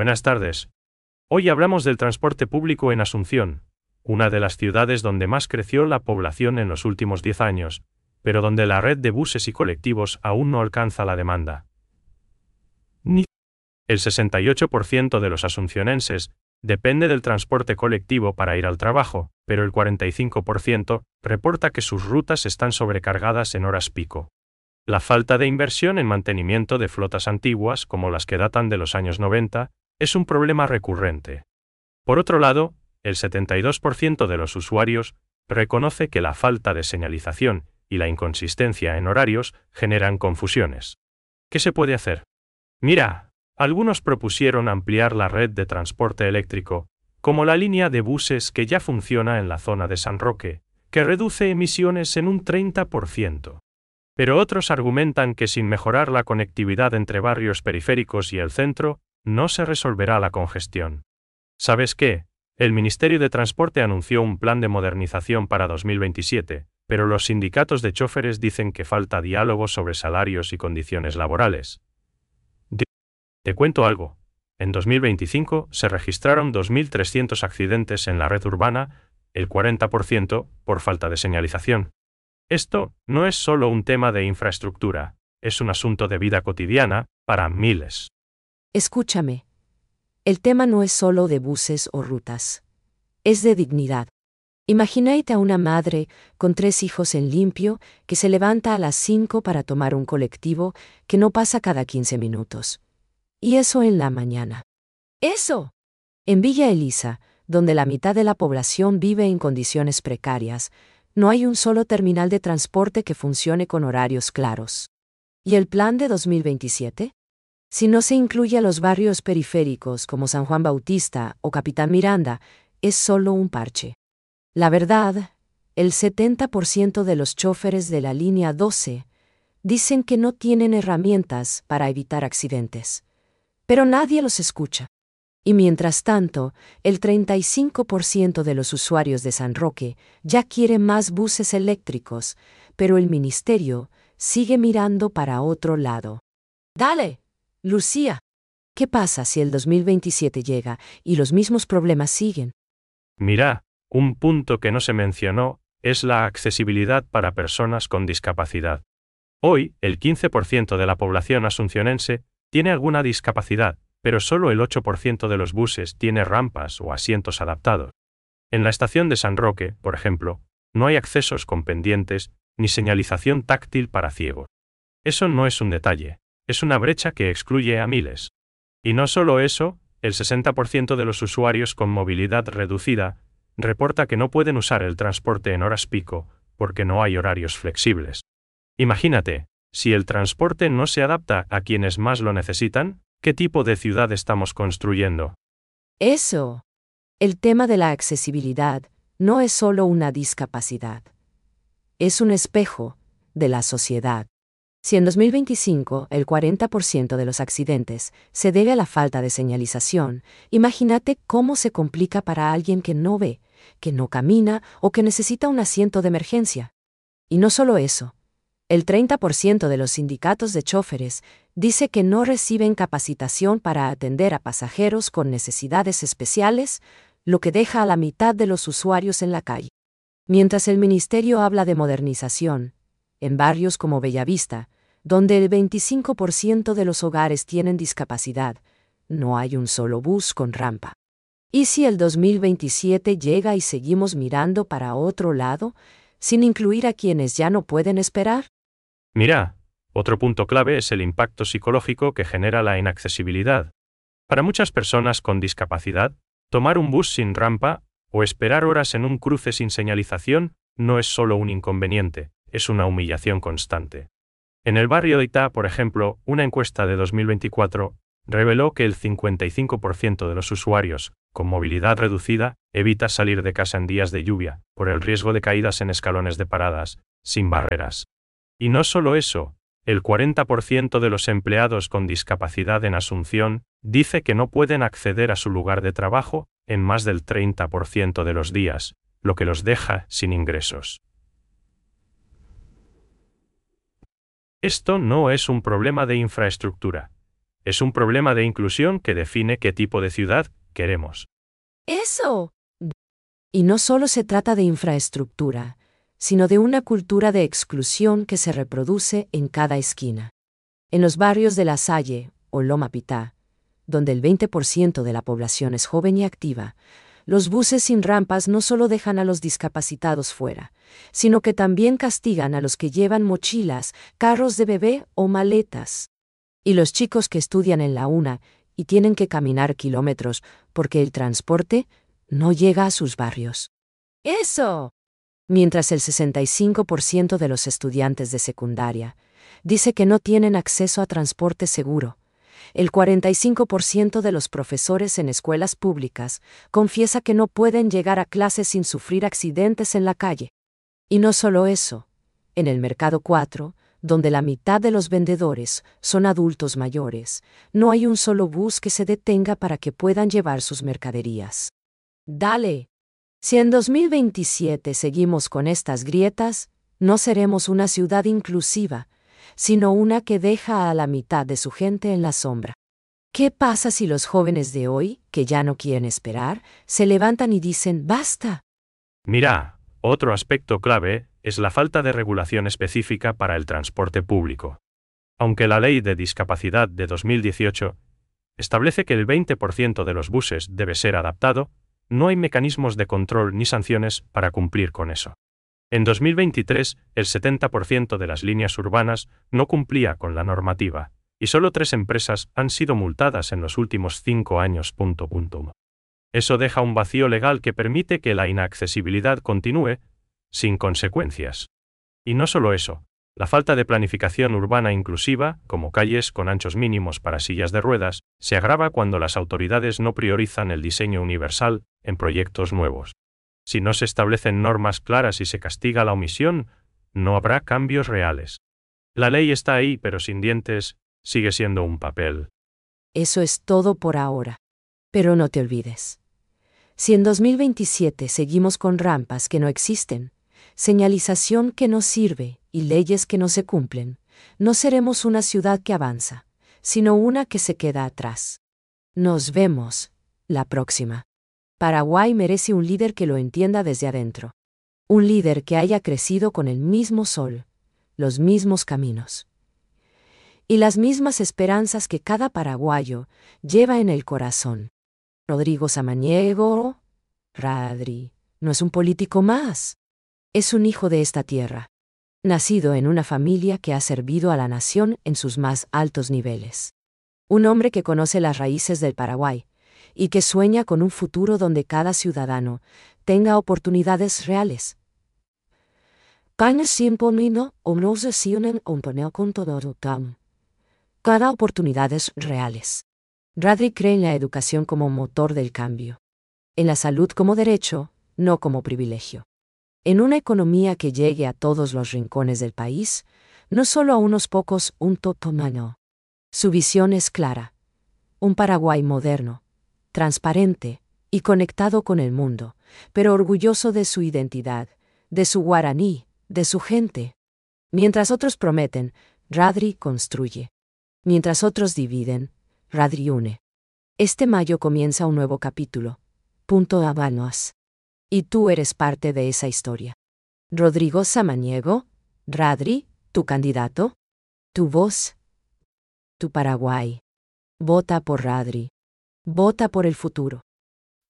Buenas tardes. Hoy hablamos del transporte público en Asunción, una de las ciudades donde más creció la población en los últimos 10 años, pero donde la red de buses y colectivos aún no alcanza la demanda. El 68% de los asuncionenses depende del transporte colectivo para ir al trabajo, pero el 45% reporta que sus rutas están sobrecargadas en horas pico. La falta de inversión en mantenimiento de flotas antiguas, como las que datan de los años 90, es un problema recurrente. Por otro lado, el 72% de los usuarios reconoce que la falta de señalización y la inconsistencia en horarios generan confusiones. ¿Qué se puede hacer? Mira, algunos propusieron ampliar la red de transporte eléctrico, como la línea de buses que ya funciona en la zona de San Roque, que reduce emisiones en un 30%. Pero otros argumentan que sin mejorar la conectividad entre barrios periféricos y el centro, no se resolverá la congestión. ¿Sabes qué? El Ministerio de Transporte anunció un plan de modernización para 2027, pero los sindicatos de chóferes dicen que falta diálogo sobre salarios y condiciones laborales. Te cuento algo. En 2025 se registraron 2.300 accidentes en la red urbana, el 40% por falta de señalización. Esto no es solo un tema de infraestructura, es un asunto de vida cotidiana para miles. Escúchame. El tema no es solo de buses o rutas. Es de dignidad. Imagínate a una madre con 3 hijos en limpio que se levanta a las 5 para tomar un colectivo que no pasa cada 15 minutos. Y eso en la mañana. ¡Eso! En Villa Elisa, donde la mitad de la población vive en condiciones precarias, no hay un solo terminal de transporte que funcione con horarios claros. ¿Y el plan de 2027? Si no se incluye a los barrios periféricos como San Juan Bautista o Capitán Miranda, es solo un parche. La verdad, el 70% de los chóferes de la línea 12 dicen que no tienen herramientas para evitar accidentes. Pero nadie los escucha. Y mientras tanto, el 35% de los usuarios de San Roque ya quieren más buses eléctricos, pero el ministerio sigue mirando para otro lado. ¡Dale, Lucía! ¿Qué pasa si el 2027 llega y los mismos problemas siguen? Mira, un punto que no se mencionó es la accesibilidad para personas con discapacidad. Hoy, el 15% de la población asuncionense tiene alguna discapacidad, pero solo el 8% de los buses tiene rampas o asientos adaptados. En la estación de San Roque, por ejemplo, no hay accesos con pendientes ni señalización táctil para ciegos. Eso no es un detalle, es una brecha que excluye a miles. Y no solo eso, el 60% de los usuarios con movilidad reducida reporta que no pueden usar el transporte en horas pico porque no hay horarios flexibles. Imagínate, si el transporte no se adapta a quienes más lo necesitan, ¿qué tipo de ciudad estamos construyendo? Eso. El tema de la accesibilidad no es solo una discapacidad. Es un espejo de la sociedad. Si en 2025 el 40% de los accidentes se debe a la falta de señalización, imagínate cómo se complica para alguien que no ve, que no camina o que necesita un asiento de emergencia. Y no solo eso. El 30% de los sindicatos de chóferes dice que no reciben capacitación para atender a pasajeros con necesidades especiales, lo que deja a la mitad de los usuarios en la calle. Mientras el ministerio habla de modernización, en barrios como Bellavista, donde el 25% de los hogares tienen discapacidad, no hay un solo bus con rampa. ¿Y si el 2027 llega y seguimos mirando para otro lado, sin incluir a quienes ya no pueden esperar? Mira, otro punto clave es el impacto psicológico que genera la inaccesibilidad. Para muchas personas con discapacidad, tomar un bus sin rampa o esperar horas en un cruce sin señalización no es solo un inconveniente, es una humillación constante. En el barrio de Itá, por ejemplo, una encuesta de 2024 reveló que el 55% de los usuarios con movilidad reducida evita salir de casa en días de lluvia, por el riesgo de caídas en escalones de paradas, sin barreras. Y no solo eso, el 40% de los empleados con discapacidad en Asunción dice que no pueden acceder a su lugar de trabajo en más del 30% de los días, lo que los deja sin ingresos. Esto no es un problema de infraestructura, Es un problema de inclusión que define qué tipo de ciudad queremos. ¡Eso! Y no solo se trata de infraestructura, sino de una cultura de exclusión que se reproduce en cada esquina. En los barrios de La Salle o Loma Pitá, donde el 20% de la población es joven y activa, los buses sin rampas no solo dejan a los discapacitados fuera, sino que también castigan a los que llevan mochilas, carros de bebé o maletas. Y los chicos que estudian en la UNA y tienen que caminar kilómetros porque el transporte no llega a sus barrios. ¡Eso! Mientras el 65% de los estudiantes de secundaria dice que no tienen acceso a transporte seguro, el 45% de los profesores en escuelas públicas confiesa que no pueden llegar a clases sin sufrir accidentes en la calle. Y no solo eso, en el Mercado 4, donde la mitad de los vendedores son adultos mayores, no hay un solo bus que se detenga para que puedan llevar sus mercaderías. Dale. Si en 2027 seguimos con estas grietas, no seremos una ciudad inclusiva, sino una que deja a la mitad de su gente en la sombra. ¿Qué pasa si los jóvenes de hoy, que ya no quieren esperar, se levantan y dicen ¡basta! Mira, otro aspecto clave es la falta de regulación específica para el transporte público. Aunque la Ley de Discapacidad de 2018 establece que el 20% de los buses debe ser adaptado, no hay mecanismos de control ni sanciones para cumplir con eso. En 2023, el 70% de las líneas urbanas no cumplía con la normativa, y solo 3 empresas han sido multadas en los últimos 5 años. Eso deja un vacío legal que permite que la inaccesibilidad continúe, sin consecuencias. Y no solo eso, la falta de planificación urbana inclusiva, como calles con anchos mínimos para sillas de ruedas, se agrava cuando las autoridades no priorizan el diseño universal en proyectos nuevos. Si no se establecen normas claras y se castiga la omisión, no habrá cambios reales. La ley está ahí, pero sin dientes, sigue siendo un papel. Eso es todo por ahora. Pero no te olvides. Si en 2027 seguimos con rampas que no existen, señalización que no sirve y leyes que no se cumplen, no seremos una ciudad que avanza, sino una que se queda atrás. Nos vemos la próxima. Paraguay merece un líder que lo entienda desde adentro. Un líder que haya crecido con el mismo sol, los mismos caminos y las mismas esperanzas que cada paraguayo lleva en el corazón. Rodrigo Samaniego, Radri, no es un político más. Es un hijo de esta tierra, nacido en una familia que ha servido a la nación en sus más altos niveles. Un hombre que conoce las raíces del Paraguay y que sueña con un futuro donde cada ciudadano tenga oportunidades reales. Cada oportunidades reales. Radri cree en la educación como motor del cambio. En la salud como derecho, no como privilegio. En una economía que llegue a todos los rincones del país, no solo a unos pocos, un totomano. Su visión es clara. Un Paraguay moderno, transparente y conectado con el mundo, pero orgulloso de su identidad, de su guaraní, de su gente. Mientras otros prometen, Radri construye. Mientras otros dividen, Radri une. Este mayo comienza un nuevo capítulo. Habanos. Y tú eres parte de esa historia. Rodrigo Samaniego, Radri, tu candidato, tu voz, tu Paraguay. Vota por Radri. Vota por el futuro.